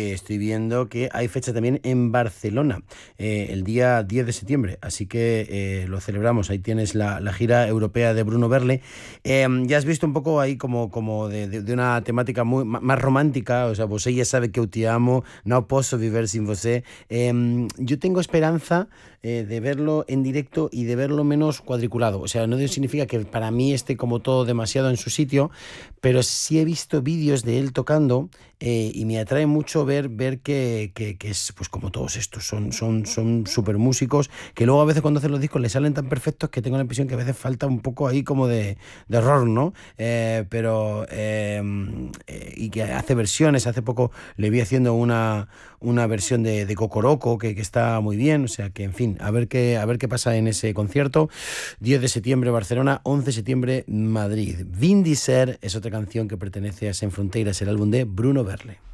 estoy viendo que hay fecha también en Barcelona, el día 10 de septiembre, así que lo celebramos. Ahí tienes la gira europea de Bruno Berle. Ya has visto un poco ahí como de una temática más romántica, o sea, vosé ya sabe que eu te amo, no posso viver sin vosé. Yo tengo esperanza de verlo en directo y de verlo menos cuadriculado. O sea, no significa que para mí esté como todo demasiado en su sitio, pero sí he visto vídeos de él tocando y me atrae mucho ver que es pues como todos estos, son súper músicos, que luego a veces cuando hacen los discos le salen tan perfectos que tengo la impresión que a veces falta un poco ahí como de error, ¿no? Y que hace versiones, hace poco le vi haciendo una versión de Cocoroco que está muy bien, o sea que en fin, a ver qué pasa en ese concierto. 10 de septiembre Barcelona, 11 de septiembre Madrid. Vin Diesel es otra canción que pertenece a Sen Fronteiras, el álbum de Bruno Berle.